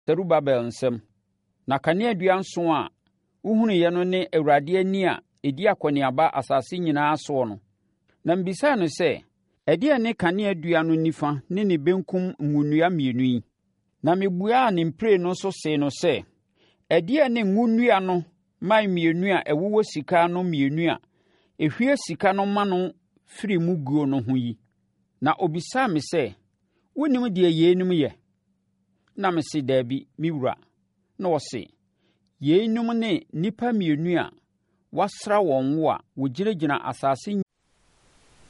Serubabel nsam. Na kaneadua nson a wohunuiɛ no ne Awurade ani a ɛdi akɔneaba asase nyinaa soɔ no. Na mebisaa no sɛ, ɛdeɛn ne kaneadua no nifa ne ne benkum ngo mmienu yi? Na mebuaa ne mprenu no so see no sɛ, ɛdeɛn ne ngo nnua no mman mmienu a ɛwowɔ sika no mmienu a ɛhwie sika no ma no firi mu guo no ho yi? Na obisaa me sɛ, wonnim deɛ yeinom yɛ? Na mese, daabi, me wura. Na ɔse, yeinom ne nnipa mmienu a wɔasra wɔn ngo a wɔgyinagyina asase